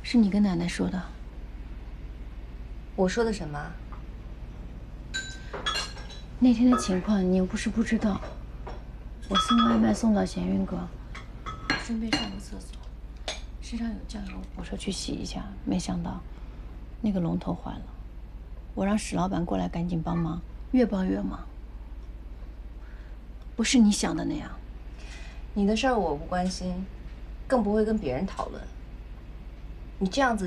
是你跟奶奶说的。 我说的什么？ 那天的情况你又不是不知道。我送外卖送到贤运阁，顺便上个厕所，身上有酱油，我说去洗一下，没想到那个龙头坏了。我让史老板过来赶紧帮忙，越帮越忙。不是你想的那样。 你的事儿我不关心，更不会跟别人讨论。你这样子。